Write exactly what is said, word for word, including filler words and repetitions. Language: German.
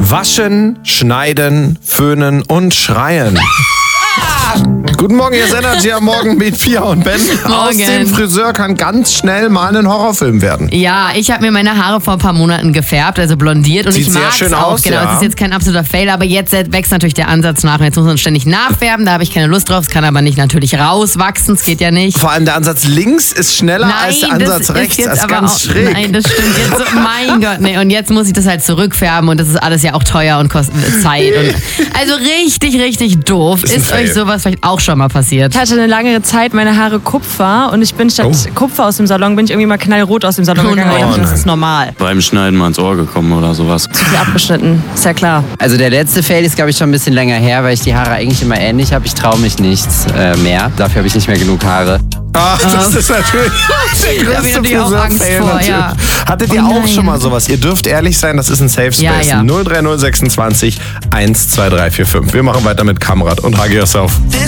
Waschen, schneiden, föhnen und schreien. Guten Morgen, hier ist Energy am Morgen mit Pia und Ben. Aus dem Friseur kann ganz schnell mal ein Horrorfilm werden. Ja, ich habe mir meine Haare vor ein paar Monaten gefärbt, also blondiert. Und Sieht ich sehr mag's schön auch. aus, Genau, ja. es ist jetzt kein absoluter Fail, aber jetzt wächst natürlich der Ansatz nach. Und jetzt muss man ständig nachfärben, da habe ich keine Lust drauf. Es kann aber nicht natürlich rauswachsen, es geht ja nicht. Vor allem der Ansatz links ist schneller Nein, als der Ansatz rechts. Ist jetzt das ist aber ganz auch, schräg. Nein, das stimmt jetzt so. Mein Gott, nee. Und jetzt muss ich das halt zurückfärben und das ist alles ja auch teuer und kostet Zeit. Und also richtig, richtig doof. Ist Ist, ein euch Fail. sowas vielleicht auch schon mal passiert? Ich hatte eine lange Zeit meine Haare Kupfer und ich bin statt Oh. Kupfer aus dem Salon, bin ich irgendwie mal knallrot aus dem Salon Oh gegangen. nein. Ich dachte, Oh das nein. ist normal. Beim Schneiden mal ins Ohr gekommen oder sowas. Zu viel abgeschnitten, ist ja klar. Also der letzte Fail ist, glaube ich, schon ein bisschen länger her, weil ich die Haare eigentlich immer ähnlich habe. Ich traue mich nichts äh, mehr. Dafür habe ich nicht mehr genug Haare. Ach, das ist natürlich der Da hab ich größte natürlich auch Angst Friseur-Fail vor, natürlich. ja. Hattet ihr Oh auch nein. schon mal sowas? Ihr dürft ehrlich sein, das ist ein Safe Space. Ja, ja. null drei null sechsundzwanzig eins zwei drei vier fünf. Wir machen weiter mit Kamrat und Hug Yourself.